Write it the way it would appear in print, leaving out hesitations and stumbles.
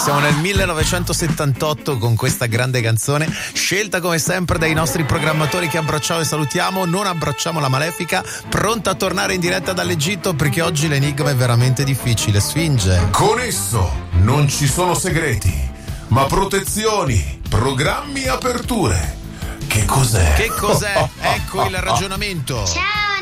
Siamo nel 1978 con questa grande canzone, scelta come sempre dai nostri programmatori che abbracciamo e salutiamo. Non abbracciamo la Malefica, pronta a tornare in diretta dall'Egitto perché oggi l'enigma è veramente difficile. Sfinge. Con esso non ci sono segreti, ma protezioni, programmi e aperture. Che cos'è? Che cos'è? Ecco il ragionamento. Ciao